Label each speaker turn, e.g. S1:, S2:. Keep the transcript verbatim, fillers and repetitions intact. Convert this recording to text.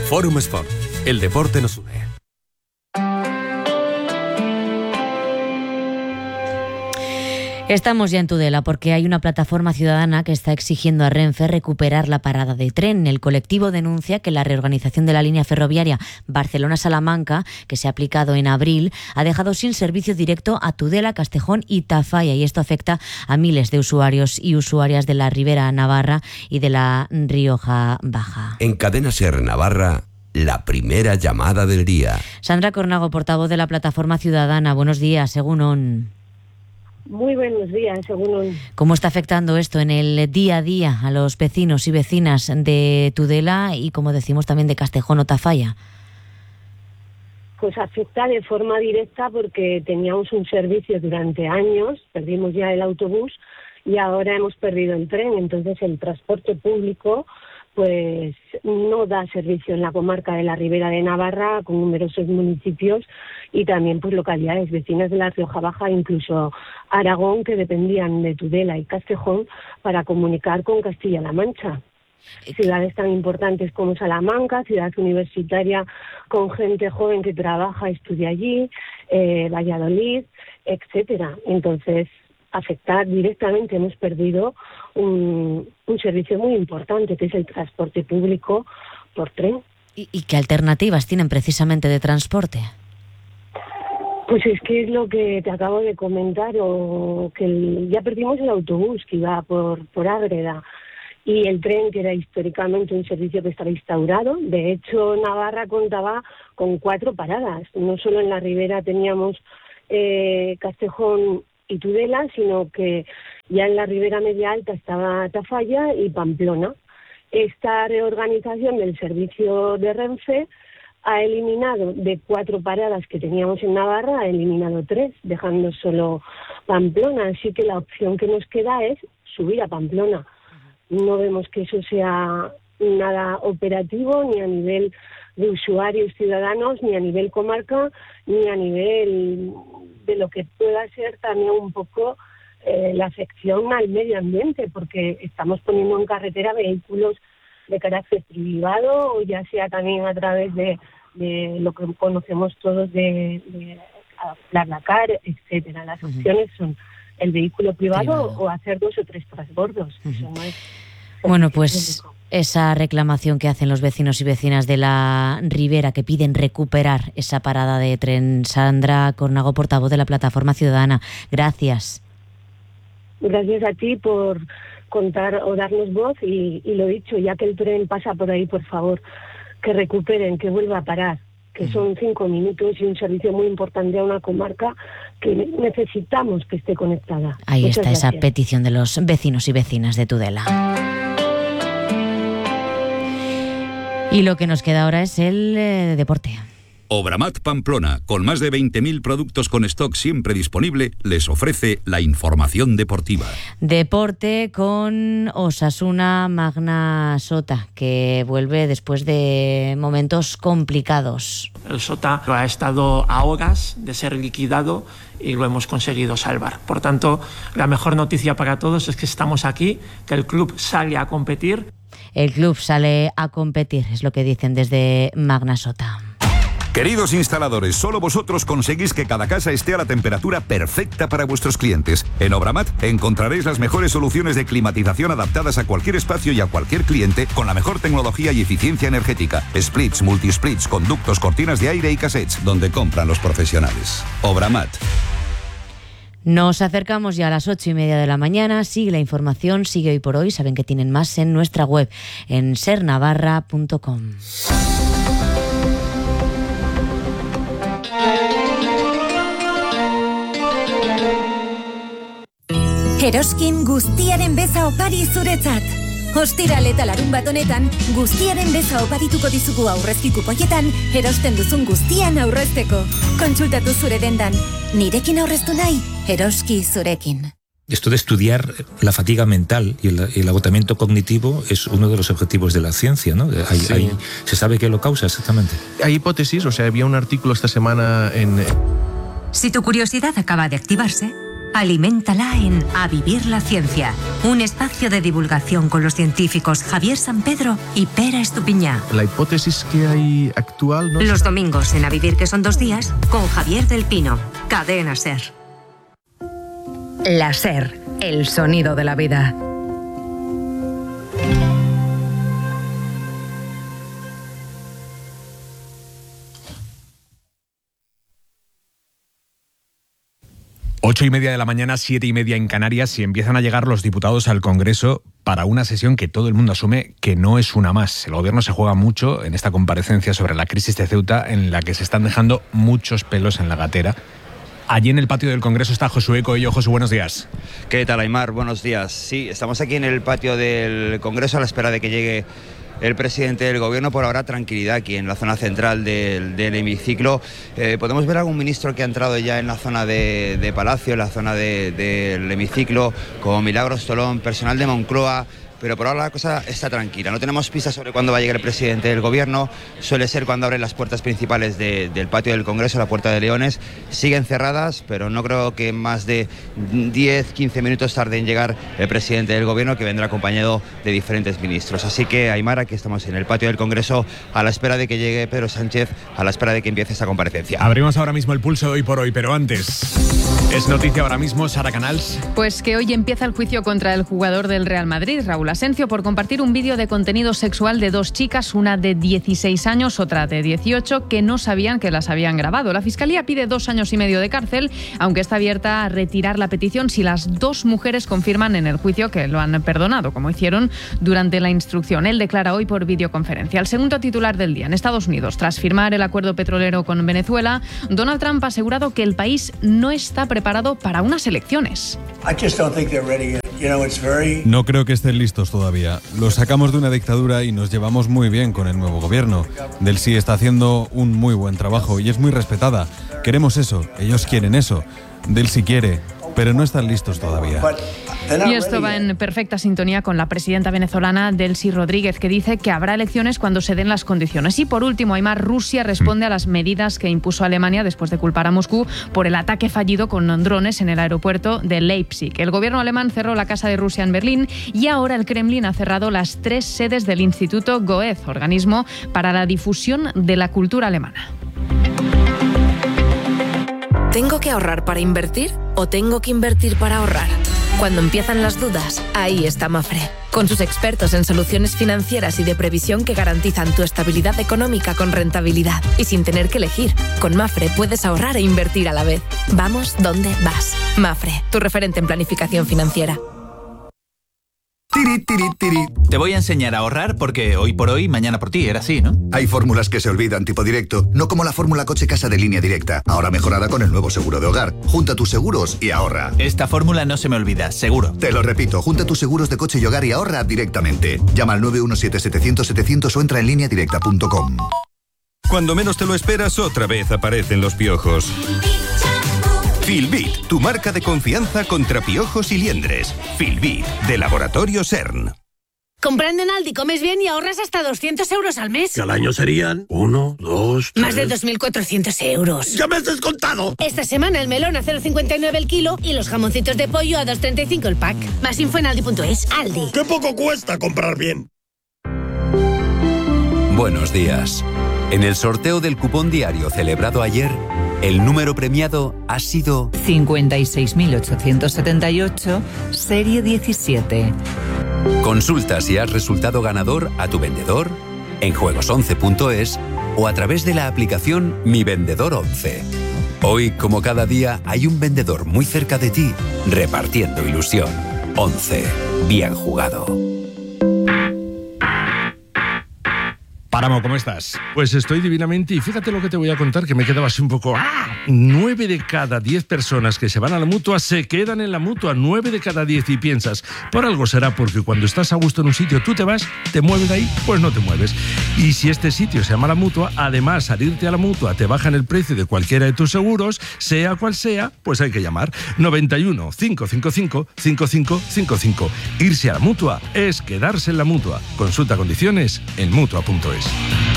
S1: Forum Sport. El deporte nos une.
S2: Estamos ya en Tudela porque hay una plataforma ciudadana que está exigiendo a Renfe recuperar la parada de tren. El colectivo denuncia que la reorganización de la línea ferroviaria Barcelona-Salamanca, que se ha aplicado en abril, ha dejado sin servicio directo a Tudela, Castejón y Tafalla, y esto afecta a miles de usuarios y usuarias de la Ribera Navarra y de la Rioja Baja.
S3: En Cadena SER Navarra, la primera llamada del día.
S2: Sandra Cornago, portavoz de la plataforma ciudadana. Buenos días, Egunon.
S4: Muy buenos días, según.
S2: ¿Cómo está afectando esto en el día a día a los vecinos y vecinas de Tudela y, como decimos, también de Castejón o Tafalla?
S4: Pues afecta de forma directa porque teníamos un servicio durante años, perdimos ya el autobús y ahora hemos perdido el tren. Entonces el transporte público pues no da servicio en la comarca de la Ribera de Navarra, con numerosos municipios y también pues localidades vecinas de la Rioja Baja, incluso Aragón, que dependían de Tudela y Castejón para comunicar con Castilla-La Mancha. Ciudades tan importantes como Salamanca, ciudad universitaria con gente joven que trabaja, estudia allí, eh, Valladolid, etcétera. Entonces, afectar directamente, hemos perdido un, un servicio muy importante, que es el transporte público por tren.
S2: ¿Y, y qué alternativas tienen precisamente de transporte?
S4: Pues es que es lo que te acabo de comentar, o que el, ya perdimos el autobús que iba por, por Ágreda, y el tren, que era históricamente un servicio que estaba instaurado. De hecho, Navarra contaba con cuatro paradas. No solo en la Ribera teníamos eh, Castejón y Tudela, sino que ya en la Ribera Media Alta estaba Tafalla y Pamplona. Esta reorganización del servicio de Renfe ha eliminado de cuatro paradas que teníamos en Navarra, ha eliminado tres, dejando solo Pamplona. Así que la opción que nos queda es subir a Pamplona. No vemos que eso sea nada operativo, ni a nivel de usuarios ciudadanos, ni a nivel comarca, ni a nivel de lo que pueda ser también un poco eh, la afección al medio ambiente, porque estamos poniendo en carretera vehículos de carácter privado, o ya sea también a través de, de lo que conocemos todos de, de BlaBlaCar, etcétera. Las opciones son el vehículo privado, privado o hacer dos o tres transbordos. Uh-huh. Eso no es
S2: bueno, pues esa reclamación que hacen los vecinos y vecinas de la Ribera, que piden recuperar esa parada de tren. Sandra Cornago, portavoz de la plataforma ciudadana. Gracias.
S4: Gracias a ti por contar o darnos voz y, y lo dicho, ya que el tren pasa por ahí, por favor, que recuperen, que vuelva a parar, que son cinco minutos y un servicio muy importante a una comarca que necesitamos que esté conectada.
S2: Ahí
S4: Muchas
S2: está
S4: gracias.
S2: Esa petición de los vecinos y vecinas de Tudela. Y lo que nos queda ahora es el eh, deporte.
S5: Obramat Pamplona, con más de veinte mil productos con stock siempre disponible, les ofrece la información deportiva.
S2: Deporte con Osasuna Magna Sota, que vuelve después de momentos complicados.
S6: El Sota ha estado a horas de ser liquidado y lo hemos conseguido salvar. Por tanto, la mejor noticia para todos es que estamos aquí, que el club sale a competir.
S2: El club sale a competir, es lo que dicen desde Magna Sota.
S5: Queridos instaladores, solo vosotros conseguís que cada casa esté a la temperatura perfecta para vuestros clientes. En Obramat encontraréis las mejores soluciones de climatización adaptadas a cualquier espacio y a cualquier cliente, con la mejor tecnología y eficiencia energética. Splits, multisplits, conductos, cortinas de aire y cassettes, donde compran los profesionales. Obramat.
S2: Nos acercamos ya a las ocho y media de la mañana. Sigue la información, sigue hoy por hoy. Saben que tienen más en nuestra web, en ser navarra punto com.
S7: Eroskin guztiaren beza opari zuretzat. Ostiral eta larun bat honetan, guztiaren beza oparituko dizugu aurrezki kupoietan, erosten duzun guztian aurrezteko. Kontsultatu zure dendan. Nirekin aurreztu nahi, eroski zurekin.
S8: Esto de estudiar la fatiga mental y el, el agotamiento cognitivo es uno de los objetivos de la ciencia, ¿no? Hay,
S9: sí.
S8: hay, ¿Se sabe qué lo causa exactamente?
S9: Hay hipótesis, o sea, había un artículo esta semana en...
S10: Si tu curiosidad acaba de activarse,
S9: Aliméntala en A Vivir la Ciencia, un espacio de divulgación con los científicos Javier San Pedro y Pera Estupiñá.
S10: La hipótesis que hay actual no...
S9: Los domingos en A Vivir, que son dos días, con Javier del Pino, Cadena SER. La SER, el sonido de la vida.
S11: Ocho y media de la mañana, siete y media en Canarias, y empiezan a llegar los diputados al Congreso para una sesión que todo el mundo asume que no es una más. El Gobierno se juega mucho en esta comparecencia sobre la crisis de Ceuta, en la que se están dejando muchos pelos en la gatera. Allí en el patio del Congreso está Josué Coello. Josu, buenos días.
S12: ¿Qué tal, Aymar? Buenos días. Sí, estamos aquí en el patio del Congreso a la espera de que llegue el presidente del Gobierno. Por ahora, tranquilidad aquí en la zona central del, del hemiciclo. Eh, podemos ver algún ministro que ha entrado ya en la zona de, de Palacio, en la zona de, del hemiciclo, como Milagros Tolón, personal de Moncloa. Pero por ahora la cosa está tranquila. No tenemos pistas sobre cuándo va a llegar el presidente del Gobierno. Suele ser cuando abren las puertas principales de, del patio del Congreso, la Puerta de Leones. Siguen cerradas, pero no creo que más de diez, quince minutos tarde en llegar el presidente del Gobierno, que vendrá acompañado de diferentes ministros. Así que, Aymar, aquí estamos en el patio del Congreso a la espera de que llegue Pedro Sánchez, a la espera de que empiece esta comparecencia.
S11: Abrimos ahora mismo el pulso de Hoy por Hoy, pero antes... Es noticia ahora mismo, Sara Canals.
S13: Pues que hoy empieza el juicio contra el jugador del Real Madrid, Raúl Asencio, por compartir un vídeo de contenido sexual de dos chicas, una de dieciséis años, otra de dieciocho, que no sabían que las habían grabado. La Fiscalía pide dos años y medio de cárcel, aunque está abierta a retirar la petición si las dos mujeres confirman en el juicio que lo han perdonado, como hicieron durante la instrucción. Él declara hoy por videoconferencia. El segundo titular del día. En Estados Unidos, tras firmar el acuerdo petrolero con Venezuela, Donald Trump ha asegurado que el país no está preparado preparado para unas elecciones.
S14: No creo que estén listos todavía. Los sacamos de una dictadura y nos llevamos muy bien con el nuevo gobierno. Del sí está haciendo un muy buen trabajo y es muy respetada. Queremos eso, ellos quieren eso. Del sí quiere, pero no están listos todavía.
S13: Y esto va en perfecta sintonía con la presidenta venezolana Delcy Rodríguez, que dice que habrá elecciones cuando se den las condiciones. Y por último, Aymar, Rusia responde a las medidas que impuso Alemania después de culpar a Moscú por el ataque fallido con drones en el aeropuerto de Leipzig. El gobierno alemán cerró la Casa de Rusia en Berlín y ahora el Kremlin ha cerrado las tres sedes del Instituto Goethe, organismo para la difusión de la cultura alemana.
S15: ¿Tengo que ahorrar para invertir o tengo que invertir para ahorrar? Cuando empiezan las dudas, ahí está Mafre, con sus expertos en soluciones financieras y de previsión que garantizan tu estabilidad económica con rentabilidad y sin tener que elegir. Con Mafre puedes ahorrar e invertir a la vez. Vamos donde vas. Mafre, tu referente en planificación financiera.
S16: Tiri, tiri, tiri. Te voy a enseñar a ahorrar porque hoy por hoy, mañana por ti, era así, ¿no?
S17: Hay fórmulas que se olvidan, tipo directo, no como la fórmula coche casa de Línea Directa, ahora mejorada con el nuevo seguro de hogar. Junta tus seguros y ahorra.
S16: Esta fórmula no se me olvida, seguro.
S17: Te lo repito, junta tus seguros de coche y hogar y ahorra directamente. Llama al nueve uno siete, setecientos, setecientos o entra en línea directa punto com.
S5: Cuando menos te lo esperas, otra vez aparecen los piojos. Filbit, tu marca de confianza contra piojos y liendres. Filbit, de Laboratorio CERN.
S18: Comprando en Aldi comes bien y ahorras hasta doscientos euros al mes.
S19: Que al año serían uno, dos, tres...
S18: Más de dos mil cuatrocientos euros.
S19: ¡Ya me has descontado!
S18: Esta semana el melón a cero coma cincuenta y nueve el kilo y los jamoncitos de pollo a dos coma treinta y cinco el pack. Más info en aldi punto es. Aldi.
S19: ¡Qué poco cuesta comprar bien!
S3: Buenos días. En el sorteo del cupón diario celebrado ayer, el número premiado ha sido
S20: cincuenta y seis mil ochocientos setenta y ocho, serie diecisiete.
S3: Consulta si has resultado ganador a tu vendedor, en juegos once punto es o a través de la aplicación Mi Vendedor once. Hoy, como cada día, hay un vendedor muy cerca de ti, repartiendo ilusión. once. Bien jugado.
S11: Páramo, ¿cómo estás?
S10: Pues estoy divinamente y fíjate lo que te voy a contar, que me quedaba así un poco... ¡Ah! Nueve de cada diez personas que se van a la Mutua se quedan en la Mutua. Nueve de cada diez y piensas, por algo será porque cuando estás a gusto en un sitio tú te vas, te mueves de ahí, pues no te mueves. Y si este sitio se llama la Mutua, además al irte a la Mutua te bajan el precio de cualquiera de tus seguros, sea cual sea, pues hay que llamar. noventa y uno, cinco cinco cinco, cinco cinco cinco cinco. Irse a la Mutua es quedarse en la Mutua. Consulta condiciones en mutua punto es.